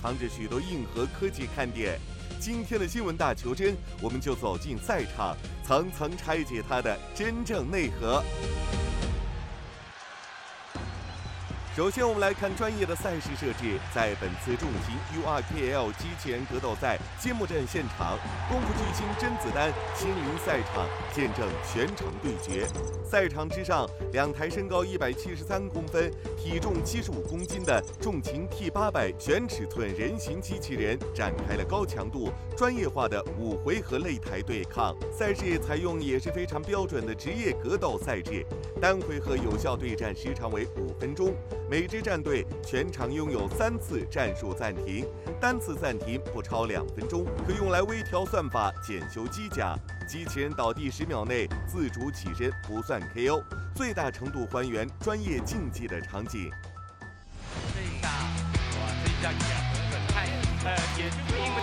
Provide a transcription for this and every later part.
藏着许多硬核科技看点。今天的新闻大求真，我们就走进赛场，层层拆解它的真正内核。首先，我们来看专业的赛事设置。在本次重型 URKL 机器人格斗赛揭幕战现场，功夫巨星甄子丹亲临赛场，见证全程对决。赛场之上，2台身高173公分、体重75公斤的重型 T800全尺寸人形机器人展开了高强度、专业化的5回合擂台对抗。赛事采用也是非常标准的职业格斗赛制，单回合有效对战时长为5分钟。每支战队全场拥有3次战术暂停，单次暂停不超2分钟，可用来微调算法、检修机甲。机器人倒地10秒内自主起身不算 KO， 最大程度还原专业竞技的场景。 这一下，哇，这一下也很菜，也就是因为。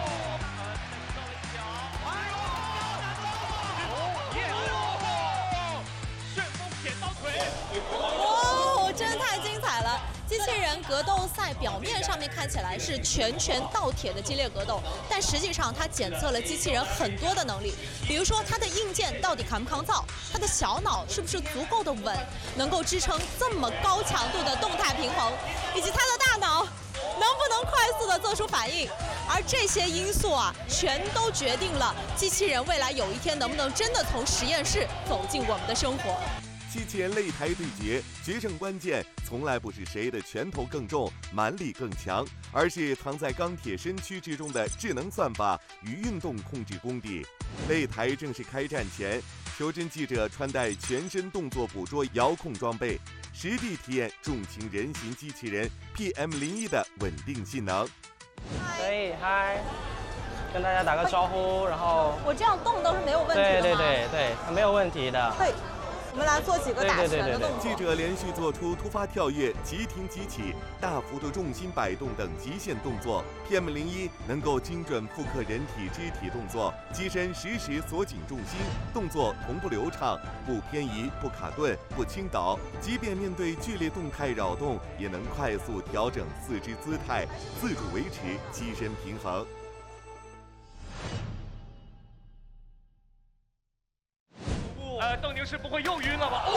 机器人格斗赛表面上面看起来是拳拳到铁的激烈格斗，但实际上它检测了机器人很多的能力，比如说它的硬件到底抗不抗造，它的小脑是不是足够的稳，能够支撑这么高强度的动态平衡，以及它的大脑能不能快速的做出反应。而这些因素啊，全都决定了机器人未来有一天能不能真的从实验室走进我们的生活。 机器人擂台对决，决胜关键从来不是谁的拳头更重、蛮力更强，而是藏在钢铁身躯之中的智能算法与运动控制功底。擂台正式开战前，求真记者穿戴全身动作捕捉遥控装备，实地体验重型人形机器人 PM01的稳定性能。 可以，嗨，跟大家打个招呼，然后我这样动都是没有问题的吗？ 对，没有问题的。 对。我们来做几个打拳的动作。 记者连续做出突发跳跃、急停急起、大幅度重心摆动等极限动作。PM01能够精准复刻人体肢体动作，机身实时锁紧重心，动作同步流畅，不偏移、不卡顿、不倾倒。即便面对剧烈动态扰动，也能快速调整四肢姿态，自主维持机身平衡。 斗牛士不会又晕了吧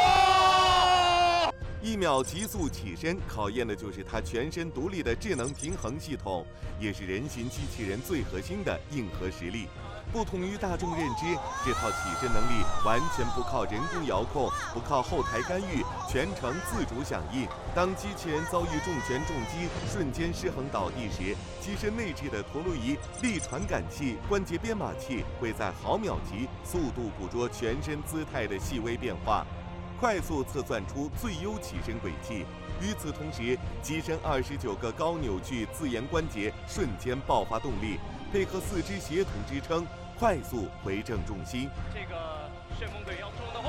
？1秒急速起身，考验的就是它全身独立的智能平衡系统，也是人形机器人最核心的硬核实力。不同于大众认知，这套起身能力完全不靠人工遥控，不靠后台干预，全程自主响应。当机器人遭遇重拳重击，瞬间失衡倒地时，机身内置的陀螺仪、力传感器、关节编码器会在毫秒级速度捕捉全身姿态的细微变化，快速测算出最优起身轨迹。与此同时，机身29个高扭矩自研关节瞬间爆发动力，配合4肢协同支撑，快速回正重心。 这个旋风腿要中的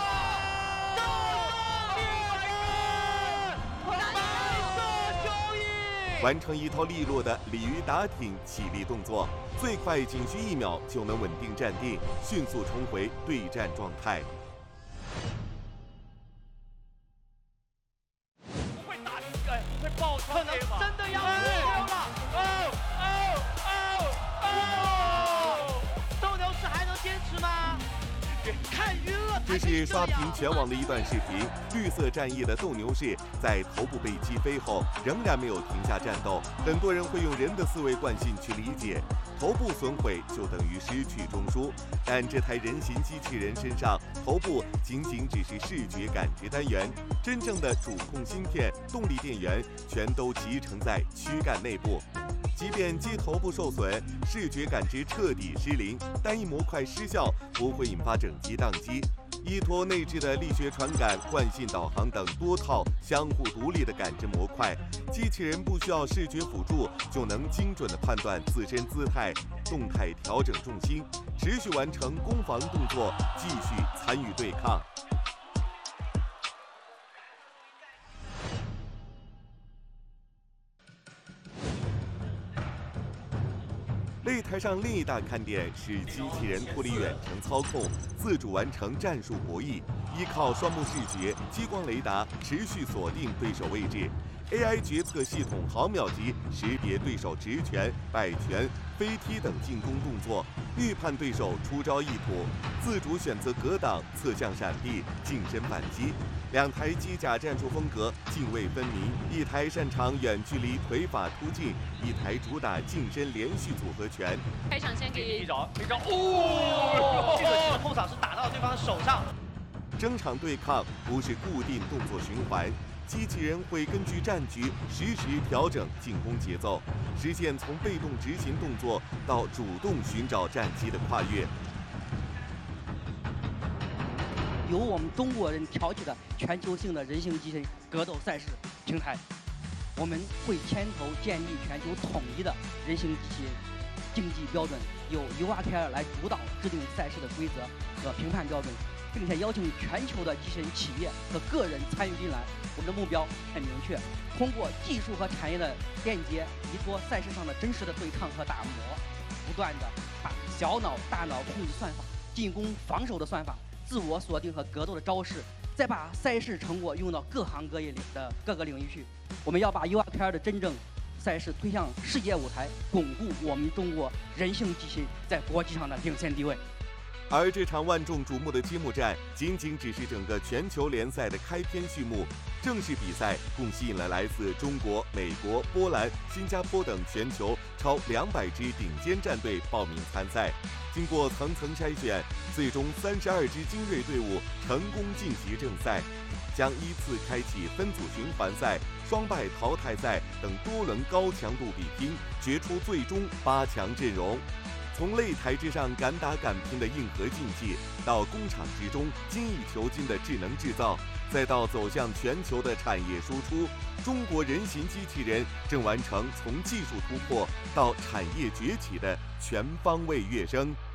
完成一套利落的鲤鱼打挺起立动作，最快仅需1秒就能稳定站定，迅速重回对战状态。 不会打，不会爆可能真的要输了。斗牛士还能坚持吗？看晕了。 这是刷屏全网的一段视频，绿色战翼的斗牛士在头部被击飞后，仍然没有停下战斗。很多人会用人的思维惯性去理解，头部损毁就等于失去中枢，但这台人形机器人身上，头部仅只是视觉感知单元，真正的主控芯片、动力电源全都集成在躯干内部。即便机头部受损，视觉感知彻底失灵，单一模块失效不会引发整机宕机。依托内置的力学传感、惯性导航等多套相互独立的感知模块，机器人不需要视觉辅助就能精准地判断自身姿态，动态调整重心，持续完成攻防动作，继续参与对抗。擂台上另一大看点是机器人脱离远程操控，自主完成战术博弈，依靠双目视觉、激光雷达持续锁定对手位置。 AI 决策系统毫秒级识别对手直拳、摆拳、飞踢等进攻动作，预判对手出招意图，自主选择格挡、侧向闪避、近身反击。2台机甲战术风格泾渭分明，一台擅长远距离腿法突进，一台主打近身连续组合拳。 开场先给一招，哦，这个后场是打到对方的手上。 整场对抗不是固定动作循环，机器人会根据战局实时调整进攻节奏，实现从被动执行动作到主动寻找战机的跨越。 由我们中国人挑起的全球性的人形机器人格斗赛事平台，我们会牵头建立全球统一的人形机器人竞技标准，由 URKL 来主导制定赛事的规则和评判标准，并且邀请全球的机器人企业和个人参与进来。我们的目标很明确，通过技术和产业的链接，依托赛事上的真实的对抗和打磨，不断的把小脑、大脑控制算法、进攻、防守的算法、自我锁定和格斗的招式，再把赛事成果用到各行各业里的各个领域去。我们要把 URKL 的真正赛事推向世界舞台，巩固我们中国人形机器人在国际上的领先地位。 而这场万众瞩目的揭幕战，仅仅只是整个全球联赛的开篇序幕。正式比赛共吸引了来自中国、美国、波兰、新加坡等全球超200支顶尖战队报名参赛。经过层层筛选，最终32支精锐队伍成功晋级正赛，将依次开启分组循环赛、双败淘汰赛等多轮高强度比拼，决出最终8强阵容。从擂台之上敢打敢拼的硬核竞技，到工厂之中精益求精的智能制造，再到走向全球的产业输出，中国人形机器人正完成从技术突破到产业崛起的全方位跃升。